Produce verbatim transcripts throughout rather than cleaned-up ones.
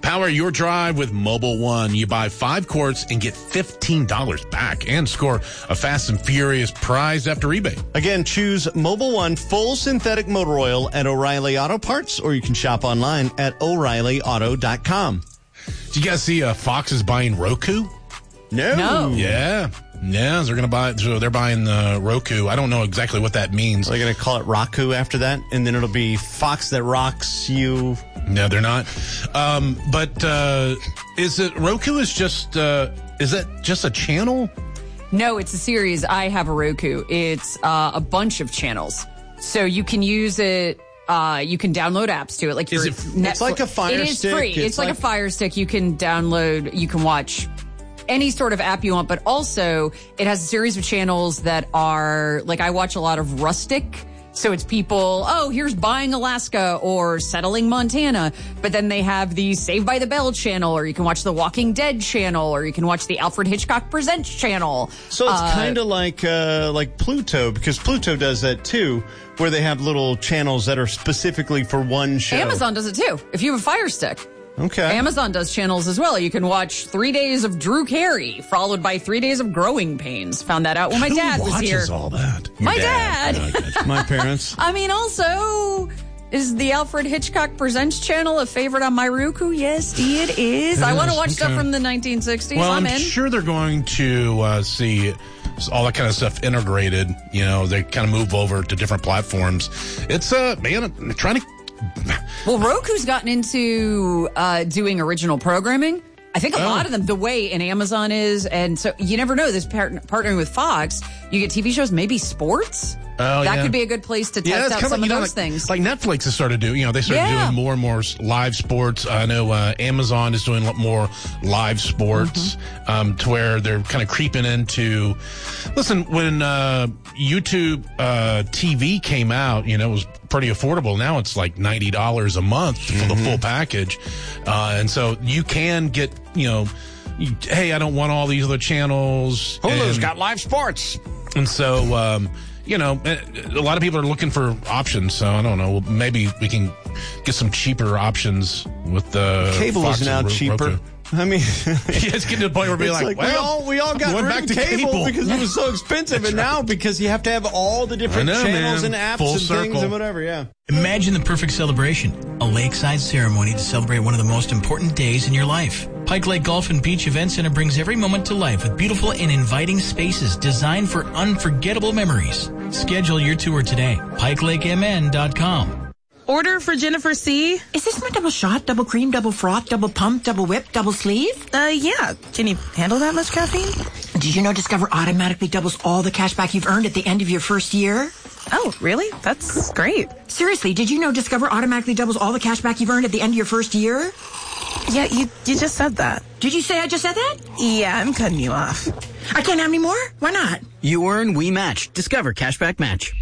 Power your drive with Mobile One. You buy five quarts and get fifteen dollars back and score a Fast and Furious prize after rebate. Again, choose Mobile One full synthetic motor oil at O'Reilly Auto Parts, or you can shop online at O'Reilly Auto dot com. Did you guys see uh, Fox is buying Roku? No. No. Yeah. Yeah, they're going to buy, so they're buying the Roku. I don't know exactly what that means. Are they going to call it Roku after that? And then it'll be Fox that rocks you. No, they're not. Um, but uh, is it, Roku is just, uh, is that just a channel? No, it's a series. I have a Roku. It's uh, a bunch of channels. So you can use it. Uh, you can download apps to it. Like Is your it- Netflix. It's like a Fire It is Stick. free. It's, It's like, like- a Fire Stick. You can download. You can watch any sort of app you want, but also it has a series of channels that are like, I watch a lot of Rustic. So it's people, oh, here's buying Alaska or settling Montana. But then they have the Saved by the Bell channel, or you can watch the Walking Dead channel, or you can watch the Alfred Hitchcock Presents channel. So it's Uh, kind of like uh, like Pluto, because Pluto does that too, where they have little channels that are specifically for one show. Amazon does it too. If you have a Fire Stick. Okay. Amazon does channels as well. You can watch three days of Drew Carey, followed by three days of Growing Pains. Found that out when my Who dad was watches here. all that? My Your dad. Okay. My parents. I mean, also, is the Alfred Hitchcock Presents channel a favorite on my Roku? Yes, it is. I want to Yes, watch stuff okay. from the nineteen sixties. Well, I'm I'm in. sure they're going to uh, see all that kind of stuff integrated. You know, they kind of move over to different platforms. It's, uh, man, I'm trying to... Well, Roku's gotten into uh, doing original programming. I think a Oh. lot of them, the way in Amazon is, and so you never know. This part- partnering with Fox, you get T V shows, maybe sports. Oh, that yeah. could be a good place to test Yeah, it's out kind some of, of you know, those like, things. like Netflix has started doing, you know, they started Yeah. doing more and more live sports. I know uh, Amazon is doing a lot more live sports Mm-hmm. um, to where they're kind of creeping into, listen, when uh, YouTube uh, T V came out, you know, it was pretty affordable. Now it's like ninety dollars a month for the full package. Uh, and so you can get, you know, you, hey, I don't want all these other channels. Hulu's and- got live sports. and so, um, you know, a lot of people are looking for options. So I don't know. Maybe we can get some cheaper options with the Cable Fox is now and Ro- cheaper. Roku. I mean, Yeah, it's getting to the point where we're it's like, like, well, we all we all got going rid back of to cable, cable. because it was so expensive, and now because you have to have all the different I know, channels man. and apps Full and circle. things and whatever. Yeah. Imagine the perfect celebration. A lakeside ceremony to celebrate one of the most important days in your life. Pike Lake Golf and Beach Event Center brings every moment to life with beautiful and inviting spaces designed for unforgettable memories. Schedule your tour today. pike lake m n dot com. Order for Jennifer C. Is this my double shot, double cream, double froth, double pump, double whip, double sleeve? Uh, yeah. Can you handle that much caffeine? Did you know Discover automatically doubles all the cash back you've earned at the end of your first year? Oh, really? That's great. Seriously, did you know Discover automatically doubles all the cash back you've earned at the end of your first year? Yeah, you you just said that. Did you say I just said that? Yeah, I'm cutting you off. I can't have any more? Why not? You earn, we match. Discover Cashback Match.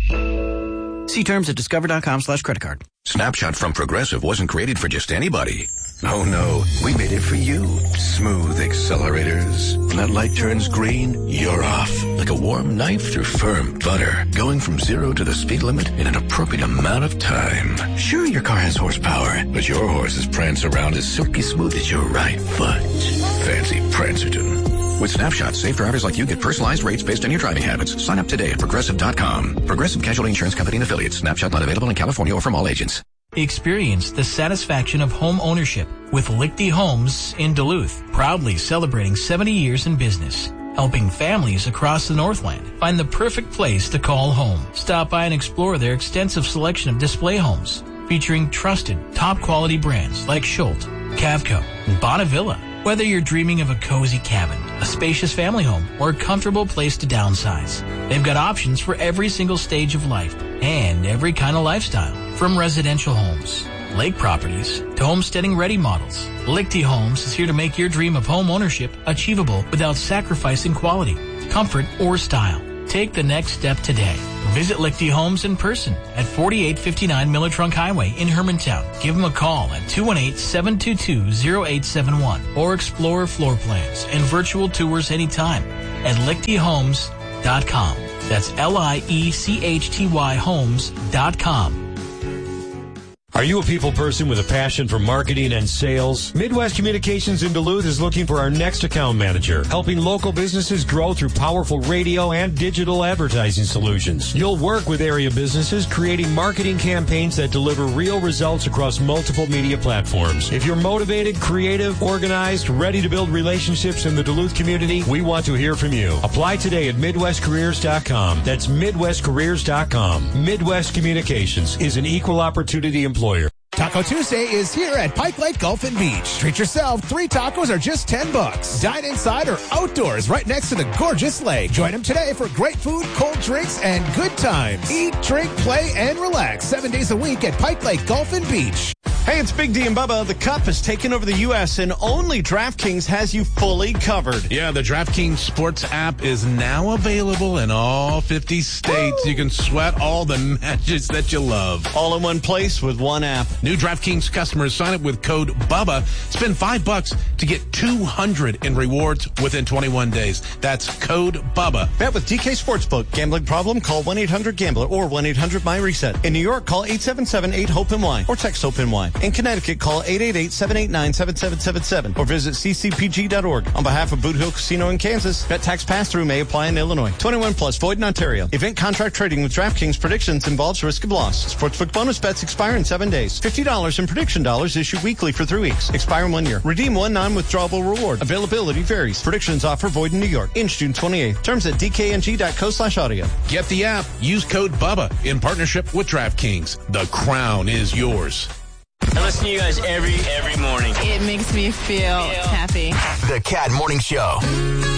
See terms at discover.com slash credit card. Snapshot from Progressive wasn't created for just anybody. Oh no, we made it for you. Smooth accelerators. When that light turns green, you're off. Like a warm knife through firm butter. Going from zero to the speed limit in an appropriate amount of time. Sure, your car has horsepower, but your horses prance around as silky smooth as your right foot. Fancy Prancerton. With Snapshot, safe drivers like you get personalized rates based on your driving habits. Sign up today at Progressive dot com. Progressive Casualty Insurance Company and Affiliates. Snapshot not available in California or from all agents. Experience the satisfaction of home ownership with Lichty Homes in Duluth, proudly celebrating seventy years in business, helping families across the Northland find the perfect place to call home. Stop by and explore their extensive selection of display homes, featuring trusted, top-quality brands like Schultz, Cavco, and Bonnevilla. Whether you're dreaming of a cozy cabin, a spacious family home, or a comfortable place to downsize, they've got options for every single stage of life and every kind of lifestyle. From residential homes, lake properties, to homesteading-ready models, Lichty Homes is here to make your dream of home ownership achievable without sacrificing quality, comfort, or style. Take the next step today. Visit Lichty Homes in person at forty-eight fifty-nine Miller Trunk Highway in Hermantown. Give them a call at two one eight, seven two two, zero eight seven one or explore floor plans and virtual tours anytime at lichty homes dot com. That's L I E C H T Y homes dot com. Are you a people person with a passion for marketing and sales? Midwest Communications in Duluth is looking for our next account manager, helping local businesses grow through powerful radio and digital advertising solutions. You'll work with area businesses creating marketing campaigns that deliver real results across multiple media platforms. If you're motivated, creative, organized, ready to build relationships in the Duluth community, we want to hear from you. Apply today at midwest careers dot com. That's midwest careers dot com. Midwest Communications is an equal opportunity employer. Taco Tuesday is here at Pike Lake Golf and Beach. Treat yourself. Three tacos are just ten bucks. Dine inside or outdoors right next to the gorgeous lake. Join them today for great food, cold drinks, and good times. Eat, drink, play, and relax seven days a week at Pike Lake Golf and Beach. Hey, it's Big D and Bubba. The Cup has taken over the U S and only DraftKings has you fully covered. Yeah, the DraftKings Sports app is now available in all fifty states. Woo! You can sweat all the matches that you love. All in one place with one app. New DraftKings customers sign up with code BUBBA. Spend five bucks to get two hundred in rewards within twenty-one days. That's code BUBBA. Bet with D K Sportsbook. Gambling problem? Call one eight hundred gambler or one eight hundred my reset. In New York, call eight seven seven eight hope N Y or text hope N Y. In Connecticut, call eight eight eight seven eight nine seven seven seven seven or visit c c p g dot org. On behalf of Boot Hill Casino in Kansas, bet tax pass-through may apply in Illinois. twenty-one plus, void in Ontario. Event contract trading with DraftKings predictions involves risk of loss. Sportsbook bonus bets expire in seven days. fifty dollars in prediction dollars issued weekly for three weeks. Expire in one year. Redeem one non-withdrawable reward. Availability varies. Predictions offer void in New York. In June twenty-eighth. Terms at d k n g dot co slash audio. Get the app. Use code BUBBA in partnership with DraftKings. The crown is yours. I listen to you guys every, every morning. It makes me feel happy. The Cat Morning Show.